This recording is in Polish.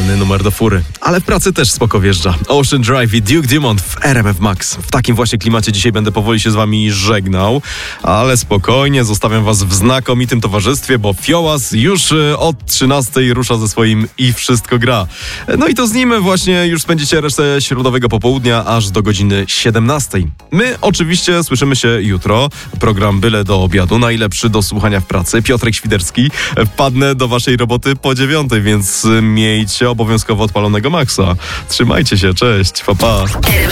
idealny numer do fury. Ale w pracy też spoko wjeżdża. Ocean Drive i Duke Dumont w RMF Max. W takim właśnie klimacie dzisiaj będę powoli się z wami żegnał. Ale spokojnie, zostawiam was w znakomitym towarzystwie, bo Fiołas już od 13 rusza ze swoim I Wszystko Gra. No i to z nim właśnie już spędzicie resztę środowego popołudnia aż do godziny 17. My oczywiście słyszymy się jutro. Program Byle do obiadu, najlepszy do słuchania w pracy. Piotrek Świderski. Wpadnę do waszej roboty po 9, więc miejcie obowiązkowo odpalonego Maxa. Trzymajcie się, cześć, pa pa.